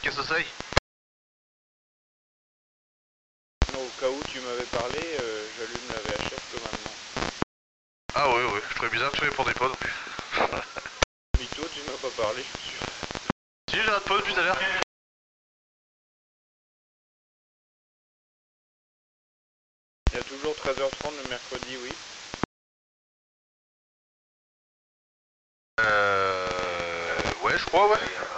podcast Osei. Non, au cas où tu m'avais parlé, j'allume la VHF que maintenant. Ah oui, oui, je trouvais bizarre que tu répondais pas non plus. Mytho, tu m'as pas parlé, je suis sûr. Si, j'arrête pas depuis tout à l'heure. Il y a toujours 13h30 le mercredi, oui. Ouais, je crois, ouais.